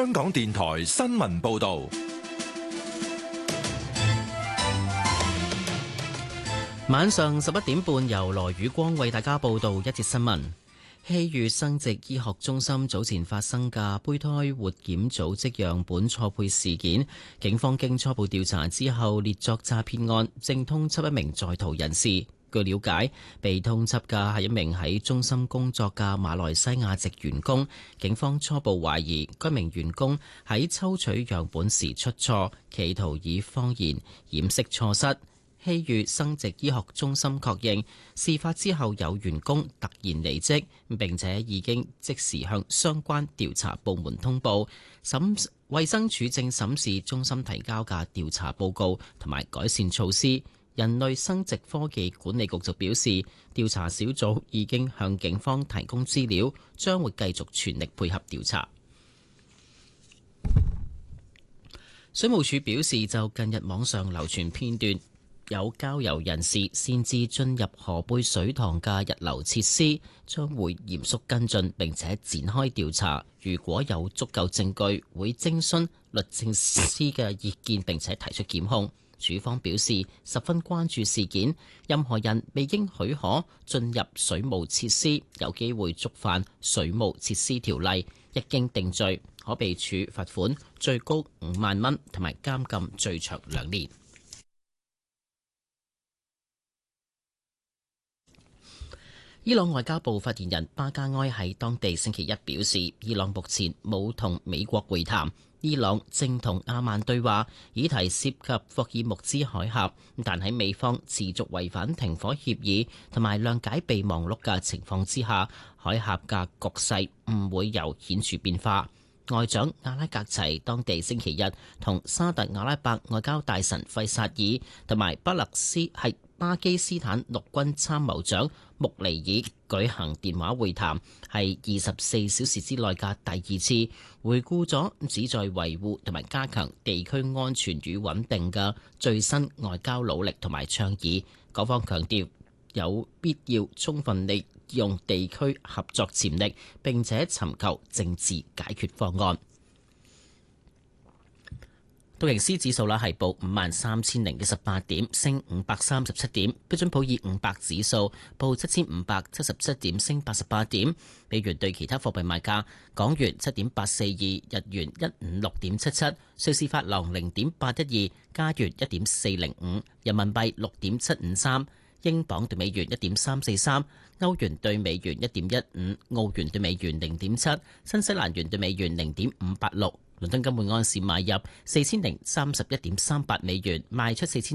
香港電台新聞報道。 晚上11點半，由羅宇光為大家報道一節新聞。希預生殖醫學中心早前發生嘅胚胎活檢組織樣本錯配事件，警方經初步調查之後列作詐騙案，正通緝一名在逃人士。據了解，被通緝嘅係一名喺中心工作嘅馬來西亞籍員工。警方初步懷疑該名員工喺抽取樣本時出錯，企圖以謊言掩飾錯失。希預生殖醫學中心確認，事發之後有員工突然離職，並且已經即時向相關調查部門通報。衛生署正審視中心提交嘅調查報告同埋改善措施。人類生殖科技管理局就表示，調查小組已經向警方提供資料，將會繼續全力配合調查。水務署表示，就近日網上流傳片段，有郊遊人士擅自進入河背水塘嘅日流設施，將會嚴肅跟進並且展開調查。如果有足夠證據，會徵詢律政司嘅意見並且提出檢控。署方表示十分關注事件，任何人未經許可進入水務設施，有機會觸犯水務設施條例，一經定罪，可被處罰款最高5萬蚊，同埋監禁最長2年。伊朗外交部發言人巴加埃喺當地星期一表示，伊朗目前冇同美國會談，伊朗正同阿曼對話，議題涉及霍爾木茲海峽，但喺美方持續違反停火協議同埋諒解備忘錄嘅情況之下，海峽嘅局勢唔會有顯著變化。外長阿拉格齊當地星期日同沙特阿拉伯外交大臣費薩爾同埋巴基斯坦陸軍參謀長穆尼爾舉行電話會談，係24小時之內嘅第2次，回顧咗旨在維護同埋加強地區安全與穩定嘅最新外交努力同埋倡議。各方強調有必要充分利用地區合作潛力，並且尋求政治解決方案。道瓊斯指數係報53,018點，升537點。標準普爾500指數報7,577點，升88點。美元對其他貨幣賣價：港元7.842，日元156.77，瑞士法郎0.812，加元1.405，人民幣6.753，英鎊對美元1.343，歐元對美元1.15，澳元對美元0.7，新西蘭元對美元0.586。倫敦金每盎司買入4031.38美元，賣出4000